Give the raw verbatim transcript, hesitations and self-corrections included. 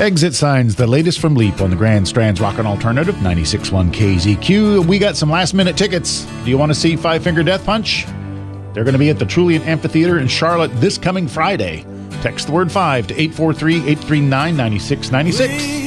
Exit signs, the latest from Leap on the Grand Strands Rockin' Alternative, ninety-six point one K Z Q. We got some last-minute tickets. Do you want to see Five Finger Death Punch? They're going to be at the Trulian Amphitheater in Charlotte this coming Friday. Text the word five to eight four three, eight three nine, nine six nine six.